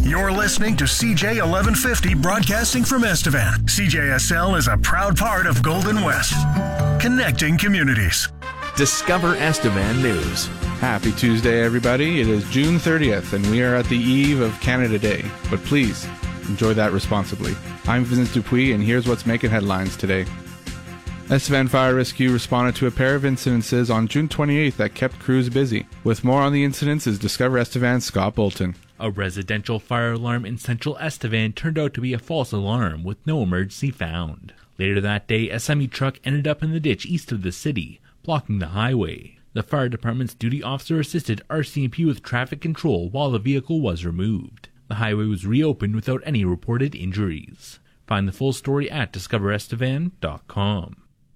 You're listening to CJ 1150 broadcasting from Estevan. CJSL is a proud part of Golden West, connecting communities. Discover Estevan News. Happy Tuesday, everybody. It is June 30th, and we are at the eve of Canada Day. But please, enjoy that responsibly. I'm Vincent Dupuis, and here's what's making headlines today. Estevan Fire Rescue responded to a pair of incidences on June 28th that kept crews busy. With more on the incidents is Discover Estevan's Scott Bolton. A residential fire alarm in central Estevan turned out to be a false alarm with no emergency found. Later that day, a semi-truck ended up in the ditch east of the city, blocking the highway. The fire department's duty officer assisted RCMP with traffic control while the vehicle was removed. The highway was reopened without any reported injuries. Find the full story at discoverestevan.com.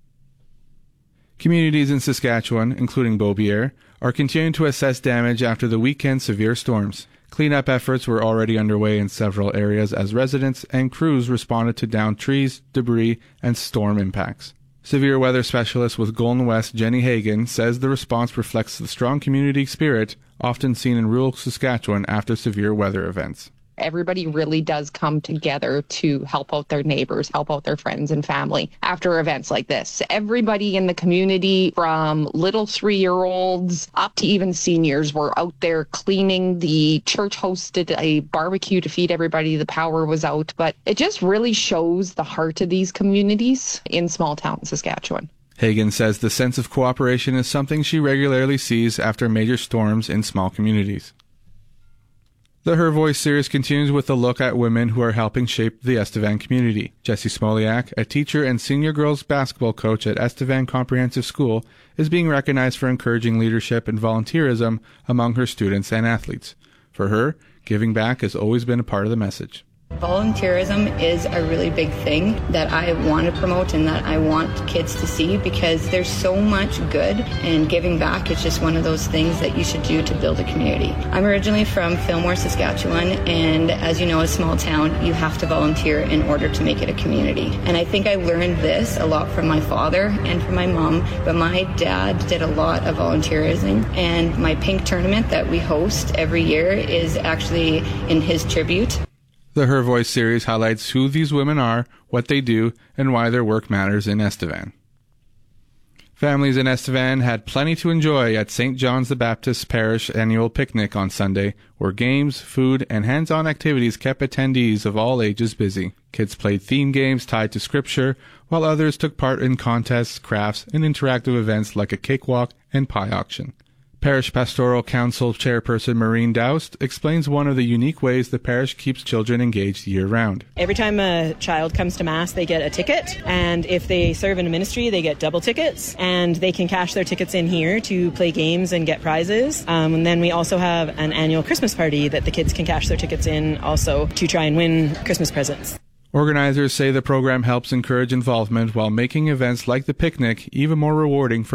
Communities in Saskatchewan, including Beaubier, are continuing to assess damage after the weekend's severe storms. Cleanup efforts were already underway in several areas as residents and crews responded to downed trees, debris, and storm impacts. Severe weather specialist with Golden West, Jenny Hagan, says the response reflects the strong community spirit often seen in rural Saskatchewan after severe weather events. Everybody really does come together to help out their neighbors, help out their friends and family after events like this. Everybody in the community, from little 3-year-olds up to even seniors, were out there cleaning. The church hosted a barbecue to feed everybody. The power was out. But it just really shows the heart of these communities in small town Saskatchewan. Hagan says the sense of cooperation is something she regularly sees after major storms in small communities. The Her Voice series continues with a look at women who are helping shape the Estevan community. Jessie Smoliak, a teacher and senior girls basketball coach at Estevan Comprehensive School, is being recognized for encouraging leadership and volunteerism among her students and athletes. For her, giving back has always been a part of the message. Volunteerism is a really big thing that I want to promote and that I want kids to see, because there's so much good, and giving back is just one of those things that you should do to build a community. I'm originally from Fillmore, Saskatchewan, and as you know, a small town, you have to volunteer in order to make it a community. And I think I learned this a lot from my father and from my mom, but my dad did a lot of volunteerism, and my pink tournament that we host every year is actually in his tribute. The Her Voice series highlights who these women are, what they do, and why their work matters in Estevan. Families in Estevan had plenty to enjoy at St. John's the Baptist Parish annual picnic on Sunday, where games, food, and hands-on activities kept attendees of all ages busy. Kids played theme games tied to scripture, while others took part in contests, crafts, and interactive events like a cakewalk and pie auction. Parish Pastoral Council Chairperson Maureen Doust explains one of the unique ways the parish keeps children engaged year-round. Every time a child comes to Mass, they get a ticket, and if they serve in a ministry, they get double tickets, and they can cash their tickets in here to play games and get prizes. And then we also have an annual Christmas party that the kids can cash their tickets in also to try and win Christmas presents. Organizers say the program helps encourage involvement while making events like the picnic even more rewarding for